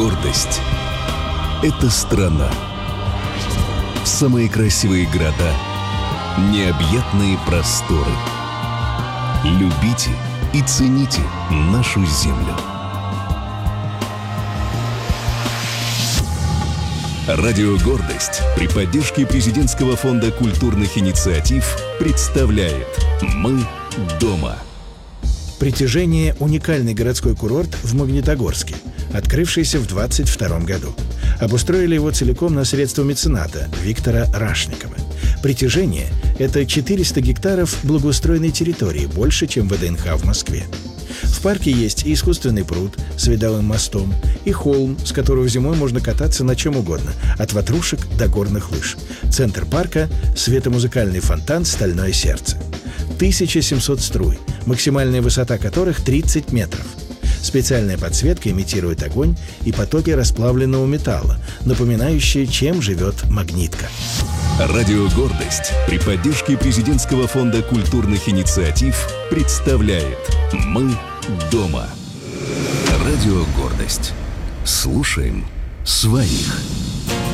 Гордость — это страна. Самые красивые города, необъятные просторы. Любите и цените нашу землю. Радио «Гордость» при поддержке Президентского фонда культурных инициатив представляет «Мы дома». «Притяжение» — уникальный городской курорт в Магнитогорске, открывшийся в 2022 году. Обустроили его целиком на средства мецената Виктора Рашникова. «Притяжение» — это 400 гектаров благоустроенной территории, больше, чем ВДНХ в Москве. В парке есть и искусственный пруд с видовым мостом, и холм, с которого зимой можно кататься на чем угодно, от ватрушек до горных лыж. Центр парка — светомузыкальный фонтан «Стальное сердце». 1700 струй, максимальная высота которых 30 метров. Специальная подсветка имитирует огонь и потоки расплавленного металла, напоминающие, чем живет магнитка. Радио «Гордость» при поддержке Президентского фонда культурных инициатив представляет «Мы дома». Радио «Гордость». Слушаем своих.